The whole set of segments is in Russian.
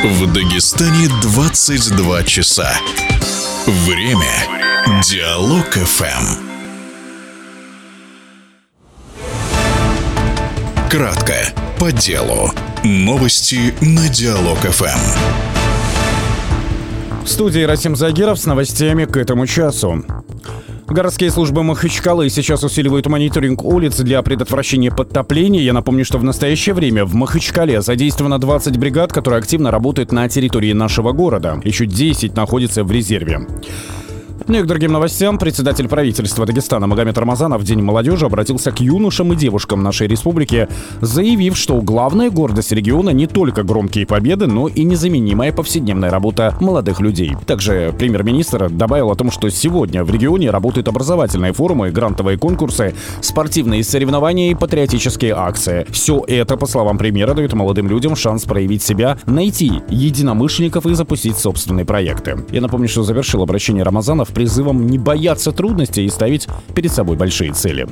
В Дагестане 22 часа. Время Диалог ФМ. Кратко, по делу. Новости на Диалог ФМ. В студии Расим Загиров с новостями к этому часу. Городские службы Махачкалы сейчас усиливают мониторинг улиц для предотвращения подтопления. Я напомню, что в настоящее время в Махачкале задействовано 20 бригад, которые активно работают на территории нашего города. Еще 10 находятся в резерве. Ну и к другим новостям. Председатель правительства Дагестана Магомед Рамазанов в День молодежи обратился к юношам и девушкам нашей республики, заявив, что главная гордость региона не только громкие победы, но и незаменимая повседневная работа молодых людей. Также премьер-министр добавил о том, что сегодня в регионе работают образовательные форумы, грантовые конкурсы, спортивные соревнования и патриотические акции. Все это, по словам премьера, дает молодым людям шанс проявить себя, найти единомышленников и запустить собственные проекты. Я напомню, что завершил обращение Рамазанов призывом не бояться трудностей и ставить перед собой большие цели.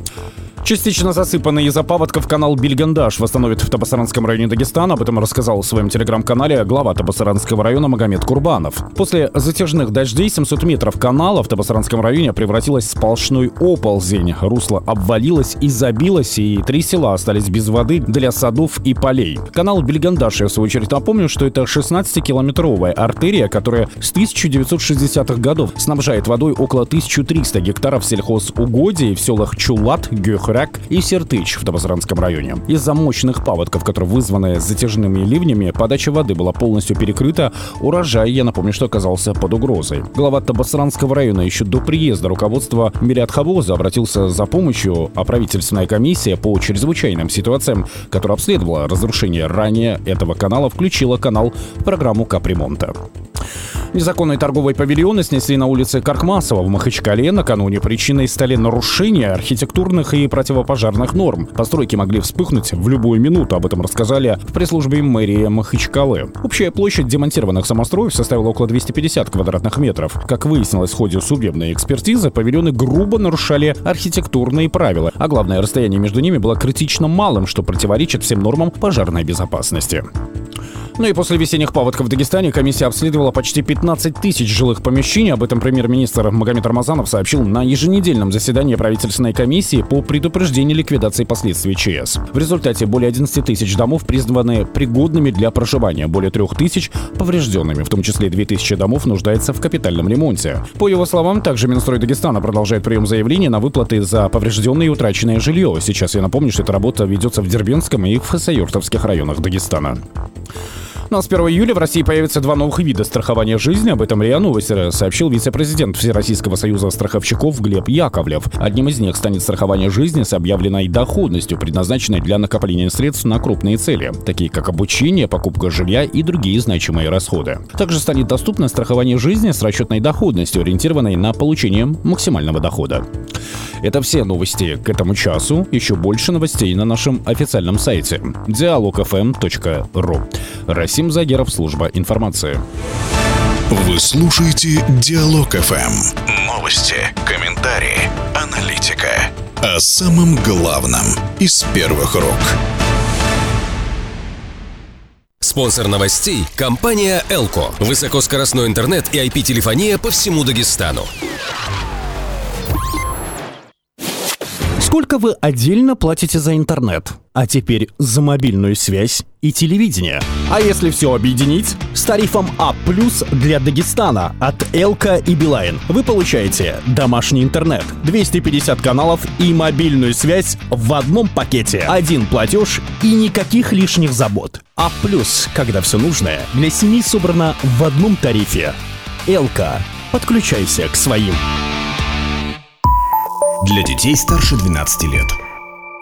Частично засыпанный из-за паводков канал Бильгандаш восстановит в Табасаранском районе Дагестана. Об этом рассказал в своем телеграм-канале глава Табасаранского района Магомед Курбанов. После затяжных дождей 700 метров канала в Табасаранском районе превратилось в сплошной оползень. Русло обвалилось и забилось, и 3 села остались без воды для садов и полей. Канал Бильгандаш, я в свою очередь напомню, что это 16-километровая артерия, которая с 1960-х годов снабжает водой около 1300 гектаров сельхозугодий в селах Чулат, Гёхрак и Сертыч в Табасаранском районе. Из-за мощных паводков, которые вызваны затяжными ливнями, подача воды была полностью перекрыта. Урожай, я напомню, что оказался под угрозой. Глава Табасаранского района еще до приезда руководства Мириатхавоза обратился за помощью, а правительственная комиссия по чрезвычайным ситуациям, которая обследовала разрушение ранее этого канала, включила канал в программу капремонта. Незаконные торговые павильоны снесли на улице Каркмасова в Махачкале. Накануне причиной стали нарушения архитектурных и противопожарных норм. Постройки могли вспыхнуть в любую минуту. Об этом рассказали в пресс-службе мэрии Махачкалы. Общая площадь демонтированных самостроев составила около 250 квадратных метров. Как выяснилось в ходе судебной экспертизы, павильоны грубо нарушали архитектурные правила, а главное, расстояние между ними было критично малым, что противоречит всем нормам пожарной безопасности. Ну и после весенних паводков в Дагестане комиссия обследовала почти 15 тысяч жилых помещений. Об этом премьер-министр Магомед Рамазанов сообщил на еженедельном заседании правительственной комиссии по предупреждению ликвидации последствий ЧС. В результате более 11 тысяч домов признаны пригодными для проживания, более 3 тысяч поврежденными, в том числе 2 тысячи домов нуждается в капитальном ремонте. По его словам, также Минстрой Дагестана продолжает прием заявлений на выплаты за поврежденное и утраченное жилье. Сейчас я напомню, что эта работа ведется в Дербентском и в Хасавюртовских районах Дагестана. Ну а с 1 июля в России появятся 2 новых вида страхования жизни. Об этом РИА Новости сообщил вице-президент Всероссийского союза страховщиков Глеб Яковлев. Одним из них станет страхование жизни с объявленной доходностью, предназначенной для накопления средств на крупные цели, такие как обучение, покупка жилья и другие значимые расходы. Также станет доступно страхование жизни с расчетной доходностью, ориентированной на получение максимального дохода. Это все новости к этому часу. Еще больше новостей на нашем официальном сайте dialogfm.ru. Расим Загиров, служба информации. Вы слушаете Диалог ФМ. Новости, комментарии, аналитика. О самом главном из первых рук. Спонсор новостей – компания «Элко». Высокоскоростной интернет и IP-телефония по всему Дагестану. Сколько вы отдельно платите за интернет? А теперь за мобильную связь и телевидение. А если все объединить? С тарифом А+ для Дагестана от Элко и Билайн вы получаете домашний интернет, 250 каналов и мобильную связь в одном пакете. Один платеж и никаких лишних забот. А+, когда все нужное для семьи собрано в одном тарифе. Элко. Подключайся к своим. Для детей старше 12 лет.